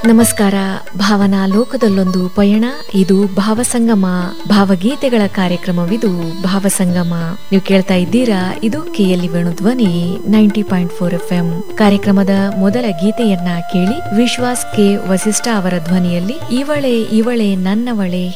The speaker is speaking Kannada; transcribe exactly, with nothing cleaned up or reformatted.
ನಮಸ್ಕಾರ. ಭಾವನಾ ಲೋಕದಲ್ಲೊಂದು ಪಯಣ. ಇದು ಭಾವಸಂಗಮ, ಭಾವಗೀತೆಗಳ ಕಾರ್ಯಕ್ರಮವಿದು. ಭಾವಸಂಗಮ ನೀವು ಕೇಳ್ತಾ ಇದ್ದೀರಾ. ಇದು ಕೆಎಲ್ಇ ವೇಣು ಧ್ವನಿ ninety point four F M. ಕಾರ್ಯಕ್ರಮದ ಮೊದಲ ಗೀತೆಯನ್ನ ಕೇಳಿ. ವಿಶ್ವಾಸ್ ಕೆ ವಸಿಷ್ಠ ಅವರ ಧ್ವನಿಯಲ್ಲಿ ಇವಳೆ ಇವಳೆ ನನ್ನವಳೆ